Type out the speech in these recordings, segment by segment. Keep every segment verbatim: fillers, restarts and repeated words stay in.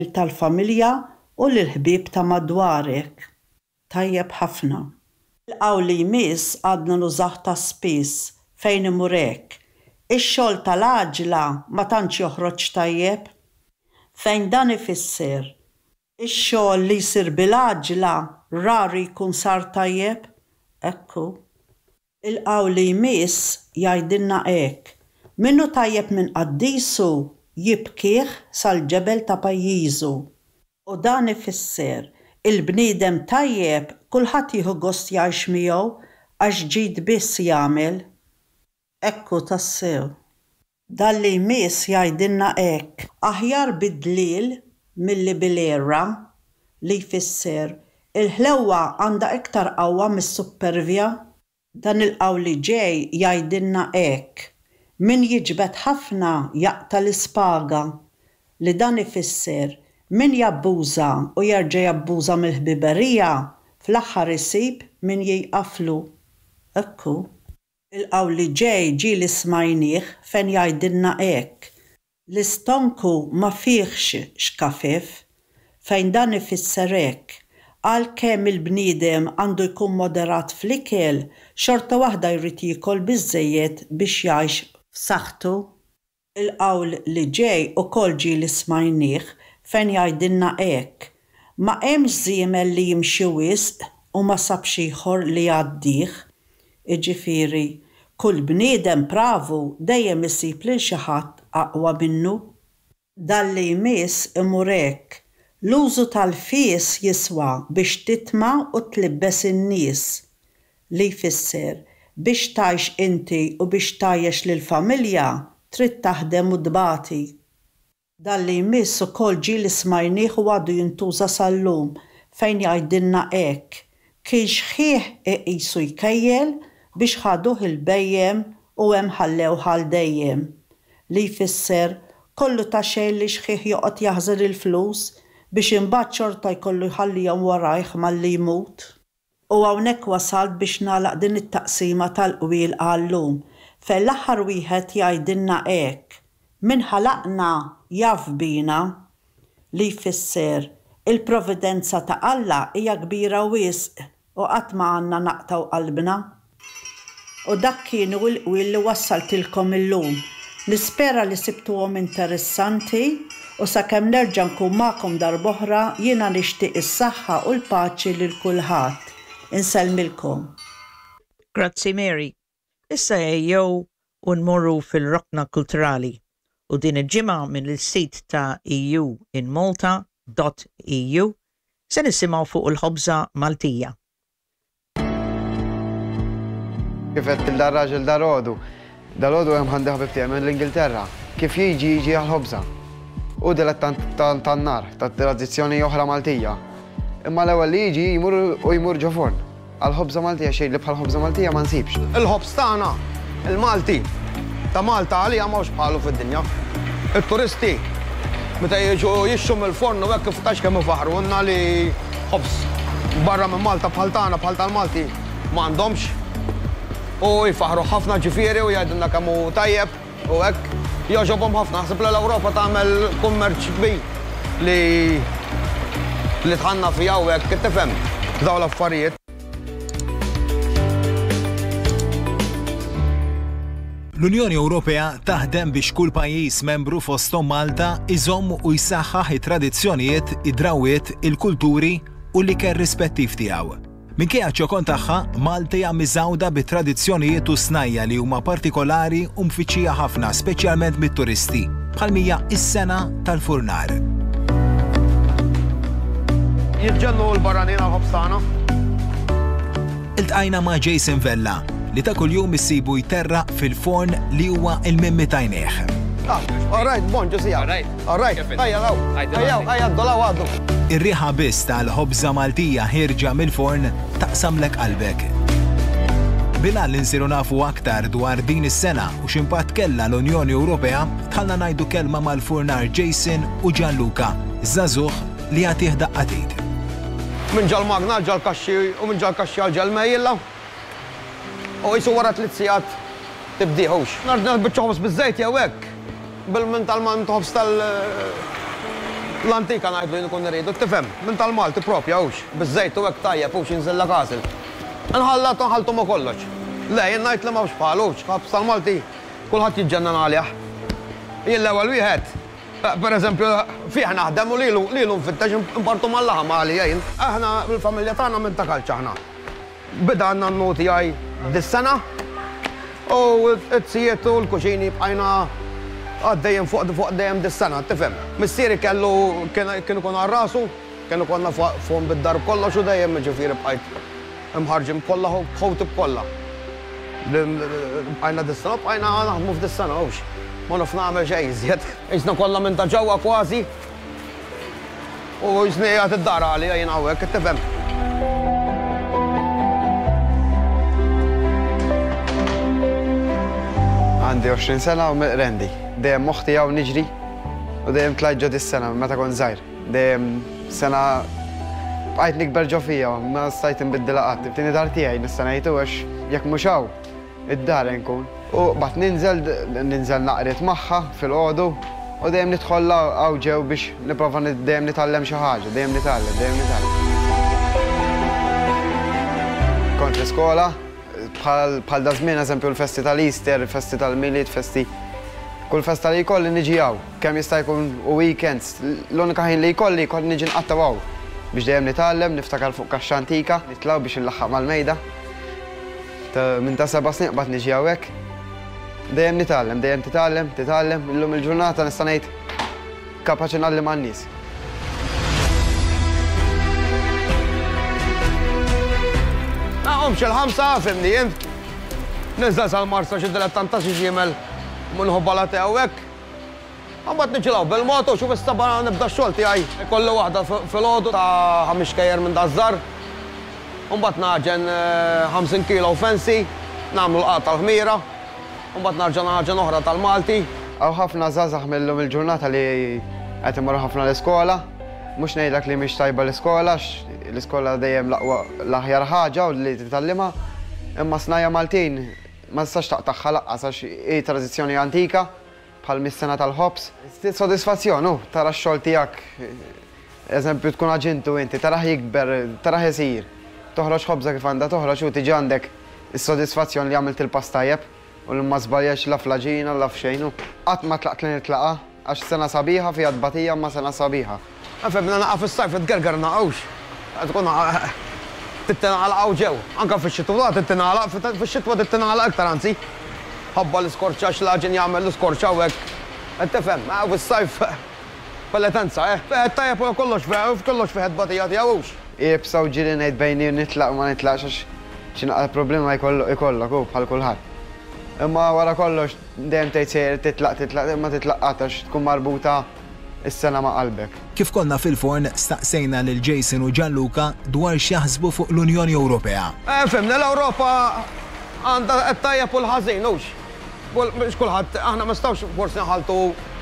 tal-familja u l-ħbieb ta' madwarek. Tajjeb ħafna. Il-qawl li jmiss għadna nużaħ ta' spiss fejn imur hekk. Ix-xogħol tal-għaġla ma tantx joħroġ tajjeb. Fejn dan ifisser ix-xogħol li jsir bil-għaġla rari jkun sar tajjeb. Ekku. Il-qawl li jmiss jgħidilna hekk. Minnu tajjeb minn qaddisu jibkih sal-ġebel ta' pajjiżu. U dan ifisser il-bniedem tajjeb kulħadd jieħu gost jgħix miegħu għax ġid biss jagħmel. Ekku tassew. Dan li jmiss jgħidilna hekk. Aħjar bid-dliel milli bil-għerra li jfisser il-ħlewwa għandha iktar qawwa mis-supervja. Dan il-qawl li ġej jgħidilna hekk. Min jiġbed ħafna jaqta l-ispaga li dan ifisser min jabbuża u jerġa' jabbuża mill-ħbiberija fl-aħħar isib min jieqaflu. Ekku. Il-qawl li ġej ġieli smajnieh fejn jgħidilna hekk. L-istonku ma fihx xkafif fejn dan ifisser hekk. Għalkemm il-bniedem għandu jkun moderat fl-ikel, xorta waħda jrid jiekol biżżejjed biex jgħix f'saħħtu. Il-qawl li ġej ukoll ġieli smajnieh fejn jgħidilna hekk. Ma hemmx żiemel li jimxi wisq u ma sabx ieħor li jgħaddih. Jiġifieri, kull bniedem pravu dejjem isib lil xi ħadd aqwa minnu. Dan li jmiss imur hekk. L-użu tal-fies jiswa biex titma' u tlibbes in-nies. Li jfisser biex tgħix inti u biex tgħajjex lill-familja trid taħdem u tbati. Dan li jmiss ukoll ġieli smajnieh u għadu jintuża sal-lum fejn jgħidilna hekk. Kien xħieħ iqisu jkejjel biex ħaduh il-bejjem u hemm ħallewh għal dejjem. Li jfisser kollu ta' xejn li xħieħ joqgħod jaħżer il-flus biex imbagħad xorta jkollu jħallihom warajh malli jmut. U hawnhekk wasalt biex nagħlaq din it-taqsima tal-qwiel għallum fejn l-aħħar wieħed jgħidilna hekk. Min ħalaqna jaf bina li jfisser il-providenza ta' Alla hija kbira wisq u qatt ma għandna naqtaw qalbna. U dak kienu l-qwiel li wassaltilkom illum. Nispera li sibtuhom interessanti u sakemm nerġa' nkun magħkom darb'oħra jiena nixtieq is-saħħa u l-paċi lil kulħadd. Insellmilkom. Grazzi Mary. Issa ejjew u nmorru fil-rokna kulturali u din il-ġimgħa minn il-sit ta' E U in Malta dot E U se nisimgħu fuq il-ħobża Maltija. Kif qed il-dar-raġel dar-għodu, dar-għodu hemm ħandi ħabib tiegħi minn l-Ingilterra. Kif jiġi jiġi għall-ħobża. U dilet tan-nar, tat-tradizzjoni oħra Maltija. Imma l-ewwel li jiġi jmur u jmur ġo forn. Għall-ħobża Maltija xejn li bħal-ħobża Maltija ma nsibx. Il-ħobż tagħna, il-Malti ta' Malta għalija m'hawnx bħalu fid-dinja. Il-turisti meta jiġu jixxu mill-forn u hekk kif tax kemm ifaħrulna li ħobż barra minn Malta bħal tagħna bħal tal-Malti m'għandhomx. U jfaħru ħafna ġifieri u jgħidulna kemm hu tajjeb u hekk jogħġobhom ħafna. Naħseb li l-Ewropa tagħmel kummerċ kbir li li tħanna fija u hekk tifhem dawn l-affarijiet. L-Unjoni Ewropea taħdem biex kull pajjiż membru fosthom Malta iżomm u jsaħħaħ it-tradizzjonijiet, id-drawwiet, il-kulturi u l-ikel rispettiv tiegħu. Minkejja ċokon tagħha, Malta hija miżgħuda bit-tradizzjonijiet u snajja li huma partikolari u mfittxija ħafna, speċjalment mit-turisti, bħal mija is-sena tal-Furnar. Jirġennu l-barranin għal-ħobż tagħna. Iltqajna ma' Jason Vella li ta' kuljum issibu jterra fil-forn li huwa il-mimmi tajneħ. All right, bon, ġusija. All right, ejja law. Ejja, ejja d-dolaw għaddu. Ir-riħa biss tal-ħobża Maltija ħirġa mill-forn taqsamlek qalbek. Bila li nsiru nafu aktar dwar din is-sena u x'impatt kellha l-Unjoni Ewropea, tħallna ngħidu kelma mal-furnar Jason u Gianluca, żagħżugħ li għad jieħdaq qatit. Minn ġal-magna ġal-kaxxi u minn ġal-kaxxi għal-ġal-mejjilla. U jisu wara tliet sigħat tibdieħux. Narġna biċċa ħobż biż-żejt jew hekk. Bil-min tal-man tħobż tal- L-antika ngħidu jien ikun irridu, tifhem, minn tal-Malti propja hux, biż-żejt u hekk tajjeb hux jinżilla għażel. Inħallat nħalltu ma kollox. Le, jien ngħid li m'hawnx bħalux, ħabs tal-Malti kulħadd jiġġennan għalih. Jien l-ewwel wieħed, pereżempju, fih naħdem u lilu lilu nfittex impartu mal-laħam għalija jien. Aħna bil-familja tagħna minn ta' kalċ aħna. Bida għandna n-noti għaj dis-sena u t-sijiet u l-kuxini bqajna għaddejjem fuq fuq dejjem dis-sena, tifhem. Missieri kellu kienu kun għar-rasu, kienu konna fuq bid-dar kollox u dejjem ġifieri bqajt imħarġim kollha ħowti b'kollha. Bqajna dis-sena, bqajna naħdmu f'dis-sena hux. Ma naf nagħmel xejn iżjed. Isna kollha minn ta' ġewwa kważi. U isni qiegħed id-dar għalija jien hawnhekk, tifhem. Għandi għoxrin sena u rendi. Dejjem moħħti jew niġri u dejjem tlajt ġo dis-sena meta kont żgħir. Dejjem sena bqajt nikber ġo fija, ma stajt inbiddel qatt. Tieni dar tiegħi nista' ngħidu għax jekk mhux hawn id-dar nkun. U bad ninżel ninżel naqret magħha fil-qodu u dejjem nidħol hawn ġew biex nipprova dejjem nitgħallem xi ħaġa, dejjem nitgħallem, dejjem nitgħallem. Kont l-iskola bħal da żmien eżempju l-festi tal-Easter, festi tal-Miliet, festi kull festa li jkolli niġi hawn, kemm jista' jkun u weekends. L-unika ħin li jkolli jkolli niġi nqattaw hawn biex dejjem nitgħallem, niftakar fuq kaxxa antika, nitlaw biex inlaħħaq mal-mejda. Minn ta' seba' snin qbad niġi hawnhekk. Dejjem nitgħallem, dejjem titgħallem, titgħallem, illum il-ġurnata nista' ngħid kapaċi nagħllem għan-nies. Naqhomx il-ħamsa fimni jien. Niżel sal-marsa xi dilettanta xi ġiemel munħobbala tiegħek. Għambat niġilaw bil-moto, xuf istaba nibda x-xogħol tiegħi. Ikolli waħda fil-ħodu ta' ħames kejjer minn dażżar. Mbagħad naġen ħamsin kilo fensi, nagħmlu l-qata tal-ħmira. Mbagħad narġa' naġen oħra tal-Malti. Hawn ħafna żgħażagħ millum il-ġurnata li qed imorru ħafna l-iskola. Mhux ngħidlek li mhix tajba l-iskola, l-iskola dejjem l-aħjar ħaġa u li titgħallimha. Imma snajja Maltin ma tistax taqtaħħa laqqas għax hi tradizzjoni antika bħal mis-sena tal-ħobs. Sodisfazzjon, hu, tara x-xogħol tiegħek, eżempju tkun aġintu inti, taraħ jikber, taraħ isir. Toħroġ ħobża kif għandha toħroġ u tiġi għandek is-sodisfazzjon li għamilt il-pass tajjeb u li ma żbaljax la flaġina la f'xejn. Qatt ma tlaqt li nitlaqa għax sena sabiħa fiha tbatija ma sena sabiħa. Febna naqa fis-sajf tgerger naqgħux. Tkun tittenaqalaqgħu ġew. Anke fix-xitwa tittenaqalaq, fix-xitwa tittenaqalaq iktar anzi. Ħabba l-iskorċa x'laġin jagħmel l-iskorċa hawnhekk. Qed tifhem, fis-sajf pelletenza, eh. Feħed tajjeb u kollox feħed, kollox feħed batija tiegħux. Jibsaw ġieli ngħid bejni u nitlaq u ma nitlaqx għax xi naqgħod problema jkollok hu bħal kulħadd. Imma wara kollox dejjem tgħid sejjer titlaq titlaq imma titlaqgħat għax tkun marbuta is-sena ma' qalbek. Kif konna fil-forn staqsejna lil Jason u Gianluca dwar x'jaħsbu fuq l-Unjoni Ewropea. Fehmna l-Ewropa għandha qed tajjeb u l-ħażin hux. Biex kulħadd aħna ma stawx forsi naħaltu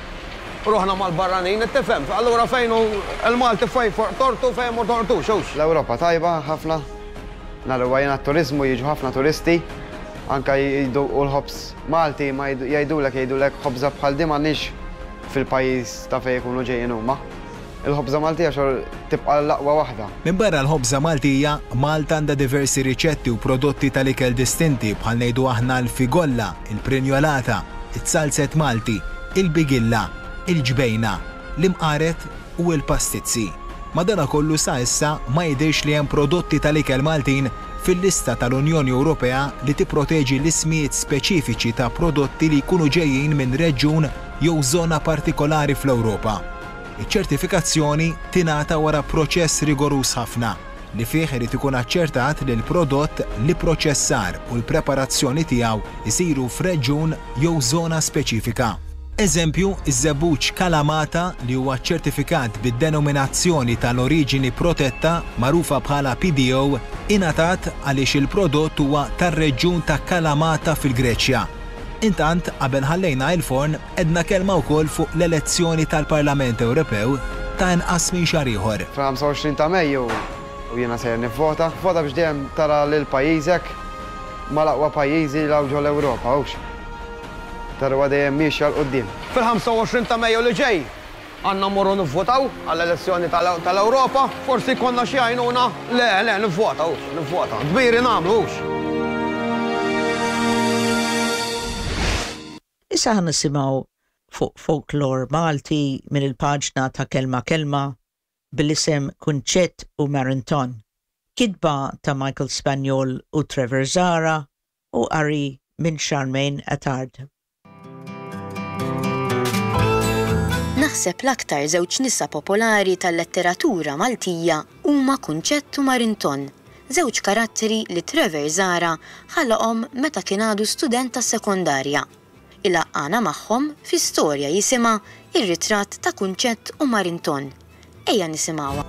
ruħna mal-barranin, tifhem. Allura fejn hu l-Malti fejn tortu fejn ma tortux hux. L-Ewropa tajba ħafna. Naraw għajna t-turizmu jiġu ħafna turisti. Anka jgħidu u l-ħobs Malti ma jgħidulek jgħidulek ħobża bħal di m'għandniex fil-pajjiż ta' fejn ikunu ġejjin huma. Il-ħobża Maltija xor tibqa' l-aqwa waħda. Minn barra l-ħobża Maltija, Malta għandha diversi riċetti u prodotti tal-ikel distinti bħal ngħidu aħna l-figolla, il-prinjolata, it-salset Malti, il-bigilla, il-ġbejna, l-imqaret u l-pastizzi. Madankollu sa issa ma jidhirx li hemm prodotti tal-ikel Maltin fil-lista tal-Unjoni Ewropea li tipproteġi l-ismijiet speċifiċi ta' prodotti li jkunu ġejjin minn reġjun jew żona partikolari fl-Ewropa. Iċ-ċertifikazzjoni tingħata wara proċess rigorus ħafna li fih irid ikun aċċertat li l-prodott li proċessar u l-preparazzjoni tiegħu isiru f'reġjun jew żona speċifika. Eżempju, iż-żebbuġ Kalamata li huwa ċertifikat bid-denominazzjoni tal-oriġini protetta magħrufa bħala P D O ingħatat għaliex il-prodott huwa tar-reġjun ta' Kalamata fil-Greċja. Intant, qabel ħallejna il-forn, edna kelma wkoll fuq l-elezzjoni tal-Parlament Ewropew ta' inqas minn xahar ieħor. Fl-ħamsa u għoxrin ta' Mejju jiena sejjer nivvota. Vota biex dejjem tara lil pajjiżek mal-aqwa pajjiżi l ġol l-Ewropa hux. Tara dejjem miexja l qudiem. Fil-ħamsa u għoxrin ta' Mejju li ġej, għanna morru nivvotaw għall-elezzjoni tal-Ewropa, forsi konna xi għajnuna, le, le, nivvota, nivvota, dbiri nagħmlu hux. Issa ħan nisimgħu fuq folklor Malti minn il-paġna ta' Kelma Kelma bil-isem Kunċett u Marinton, kidba ta' Michael Spaniol u Trevor Zara u qari minn Charmaine Attard. Naħseb l-aktar żewġ nisa popolari tal-letteratura Maltija huma Kunċett u Marinton, żewġ karatteri li Trevor Zara ħallaqhom meta kien għadu student tas-sekondarja. Il-laqqana magħhom fi storja jisimha Ir-ritratt ta' Kunċett u Marinton. Ejja nisimgħuha.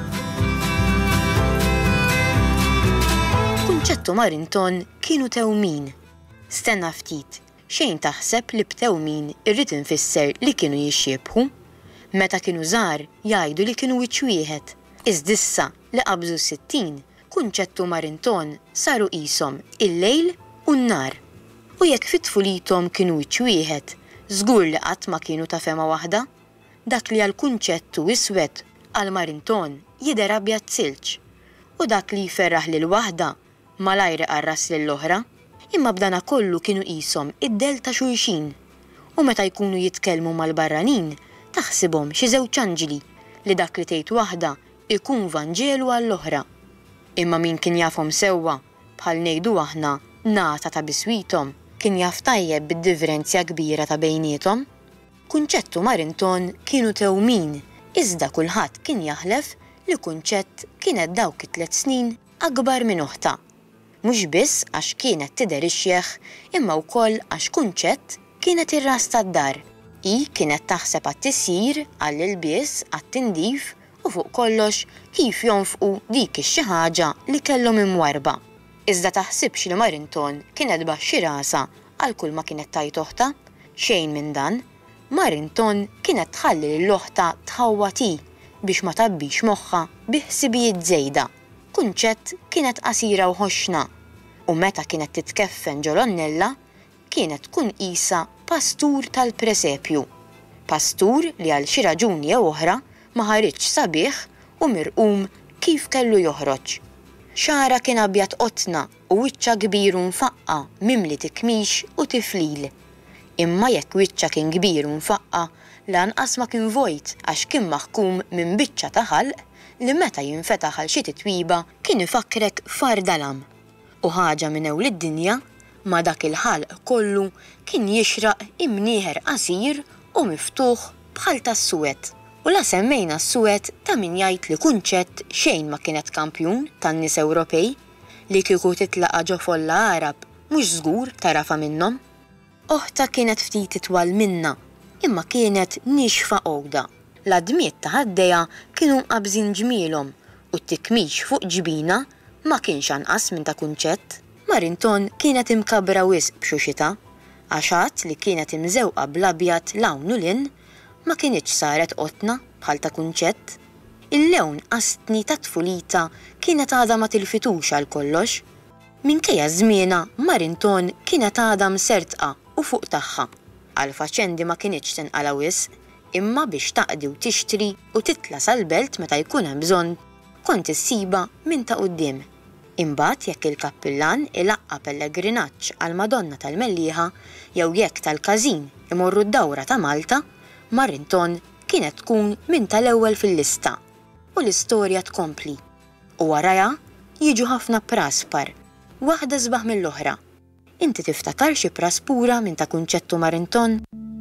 Kunċett u Marinton kienu tewmin. Stenna ftit, xejn taħseb li b'tewmin irrid infisser li kienu jixxiebħu. Meta kienu żgħar jgħidu li kienu wiċċ wieħed. Iżda issa li qabżu sittin, Kunċett u Marinton saru qishom il-lejl u n-nar. U jekk fit-tfulithom kienu wiċċ wieħed, żgur li qatt ma kienu ta' fema waħda. Dak li għal Kunċettu iswed għal Marinton jidher abjad silġ. U dak li jferraħ lil waħda malajr iqarras lill-oħra, imma b'dana kollu kienu qishom id-del ta' xulxin. U meta jkunu jitkellmu mal-barranin, taħsibhom xi żewġ anġli li dak li tgħid waħda ikun vanġelu għall-oħra. Imma min kien jafhom sewwa bħal ngħidu aħna nata ta' biswithom kien jaf tajjeb bid-differenzja kbira ta' bejniethom. Kunċett u Marinton kienu tewmin, iżda kulħadd kien jaħlef li Kunċett kienet dawk it-tliet snin akbar minn uħta. Mhux biss għax kienet tidher ix-xjeħ, imma wkoll għax Kunċett kienet ir-ras tad-dar. Hi kienet taħseb għat-tisjir, għall-ilbies, għat-tindif u fuq kollox kif jonfqu dik ix-xi ħaġa li kellhom imwarba. Iżda taħsibx li Marinton kienet baxxi rasa għal kull ma kienet tajt oħta? Xejn minn dan. Marinton kienet tħalli lill-oħta tħawwati biex ma tabbix moħħa bi ħsibijiet żejda. Kunċett kienet qasira u ħoxna u meta kienet titkeffen ġolonnella kienet tkun qisha pastur tal-presepju. Pastur li għal xi raġuni jew oħra ma ħaritx sabiħ u mirqum kif kellu joħroġ. Xara kien abjad qotna u wiċċa kbir u mfaqqa mimli tikmix u tiflil. Imma jekk wiċċa kien kbir u mfaqqa, lanqas ma kien vojt għax kien maħkum minn biċċa ta' ħalq li meta jinfetaħ għal xi titwiba kien ifakkrek far dalam. U ħaġa minn ewwel id-dinja ma dak il-ħalq kollu kien jixraq imnieħer qasir u miftuħ bħal tas-suwed. U la semmejna s-suwed ta' min jgħid li Kunċett xejn ma kienet kampjun tan-nies Ewropej li kieku titlaqa ġo folla Arab mhux żgur tarafa minnhom. Oħta kienet ftit itwal minna, imma kienet nixfa għowda. L-admiet ta' ħaddejja kienu mqabżin ġmielhom u t-tikmix fuq ġbina ma kienx anqas minn ta' Kunċett. Marinton kienet imkabbra wisq b'xuxita, għaxat li kienet imżewqa bl-abjad lawn u lin ma kienitx saret qotna bħal ta' Kunċett. Il-lewn qastni ta' tfulita kienet għadha ma tilfitux għal kollox. Minkejja żmiena Marinton kienet għadha msertqa u fuq tagħha. Għal faċendi ma kienitx tinqala wisq, imma biex taqdi u tixtri u titla sal-belt meta jkun hemm bżonn kont issiba minn ta' quddiem. Imbagħad jekk il-kappillan ilaqqa pellegrinaġġ għal Madonna tal-Mellieħa jew jekk tal-każin imorru d-dawra ta' Malta, Marinton kienet tkun minn tal-ewwel fil-lista u l-istorja tkompli. U warajha jiġu ħafna praspar, waħda sbaħ mill-oħra. Inti tiftakar xi praspura minn ta' Kunċett u Marinton?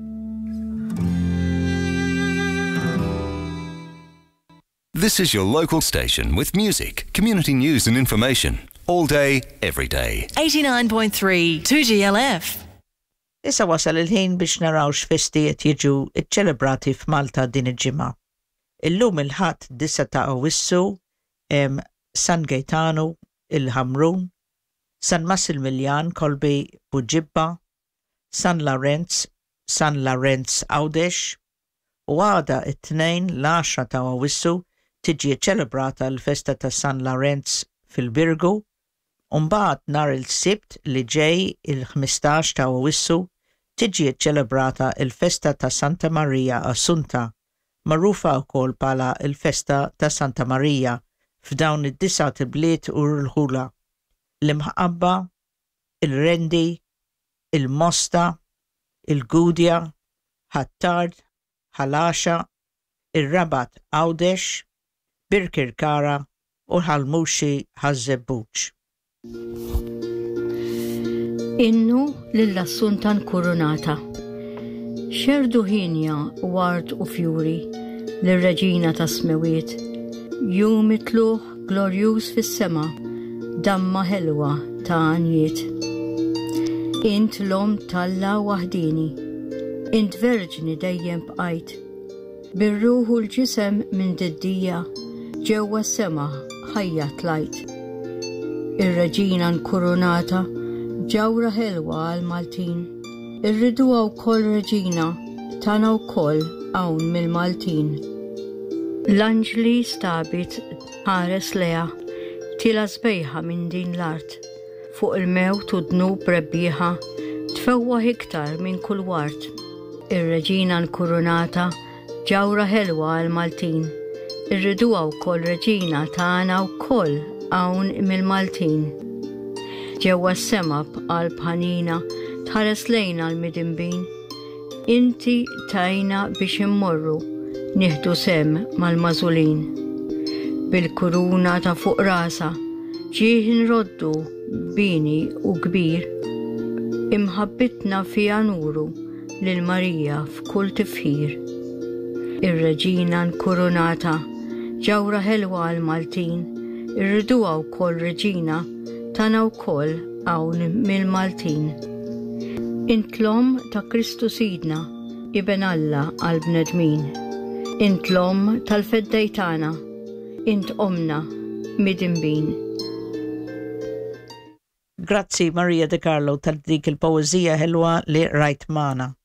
This is your local station with music, community news and information. All day, every day. eighty-nine point three two G L F. Issa wasal il-ħin biex naraw x'festijiet jiġu iċċelebrati f'Malta din il-ġimgħa. Illum il-ħadd disa ta' Awwissu hemm San Gaetano il-Ħamrun, San Massimiljan Kolbi Buġibba, San Larenz, San Larenz Għawdex, u għada it-tnejn l-għaxra ta' Awwissu tiġi ċelebrata l-festa ta' San Larenz fil-Birgu, u mbagħad nhar il-Sibt li ġej il-ħmistax ta' Awwissu tiġi ċelebrata l-festa ta' Santa Maria Assunta magħrufa wkoll bħala il-Festa ta' Santa Marija f'dawn id-disa' bliet u l-ħula, l-imħabba, il-rendi, il-mosta, il-gudja, ħattard, ħalaxa, ir-rabat Għawdex, Birkirkara u ħalmuxi ħażebbuċ. Innu lill-Assunta Nkurunata. Xerdu ħinja u art u fjuri lir-Reġina ta' Smewiet. Jum mitluħ glorjuż fis-sema, damma ħelwa ta' għanjiet. Int l-om talla waħdini, int verġni dejjem bqajt. Bir-ruħu l-ġisem minn diddija, ġewwa s-sema ħajja tlajt. Ir-Reġina Nkurunata ġawra ħelwa għal-Maltin. Irriduha wkoll Reġina tagħna wkoll hawn mill-Maltin. L-anġli stabit ħares leha, tila sbejħa minn din l-art. Fuq il-mewt u dnub rebbieħa, tfewwaħ iktar minn kull wart. Ir-Reġina Nkurunata ġawra ħelwa għal-Maltin. Irriduha wkoll Reġina tagħna wkoll hawn mill-Maltin. Ġewwa s-sema b'qalb ħanina tħares lejna l-midinbin. Inti tajna biex immorru nieħdu sem mal-mażulin. Bil-kuruna ta' fuq rasa ġieħ nroddu bini u kbir. Imħabbitna fija nuru lil Marija f'kull tifħir. Ir-Reġina Nkurunata ġawra ħelwa għal-Maltin. Irriduha wkoll Reġina tagħna wkoll hawn mill-Maltin. Int l-om ta' Kristu Sidna, Iben Alla għal-bnedmin. Int l-om tal-feddej tagħna, int omna midinbin. Grazzi Maria De Carlo tal dik il-poeżija ħelwa li rajt magħna.